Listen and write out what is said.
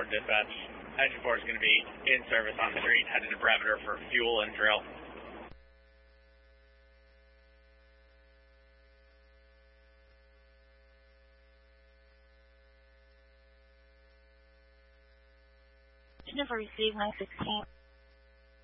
4 dispatch. Engine 4 is going to be in service on the street, headed to perimeter for fuel and drill. Never received 916.